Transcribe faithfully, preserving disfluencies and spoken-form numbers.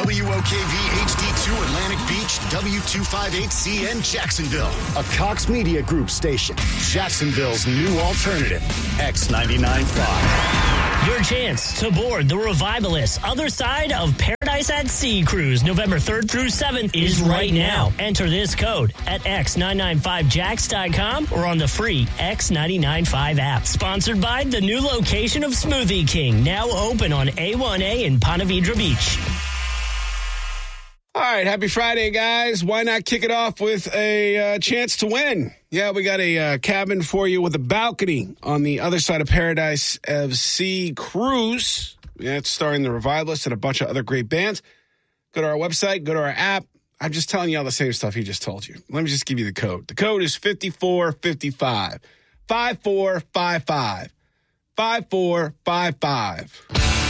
W O K V H D two Atlantic Beach, W two fifty-eight C N Jacksonville. A Cox Media Group station. Jacksonville's new alternative. X ninety-nine point five. Your chance to board the Revivalist Other Side of Paradise at Sea cruise November third through seventh is right now. Enter this code at x nine nine five jacks dot com or on the free X nine nine five app. Sponsored by the new location of Smoothie King, now open on A one A in Ponte Vedra Beach. All right, happy Friday, guys. Why not kick it off with a uh, chance to win? Yeah, we got a uh, cabin for you with a balcony on the Other Side of Paradise of Sea cruise. Yeah, it's starring the Revivalists and a bunch of other great bands. Go to our website, go to our app. I'm just telling you all the same stuff he just told you. Let me just give you the code. The code is fifty-four fifty-five. five four five five. five four five five.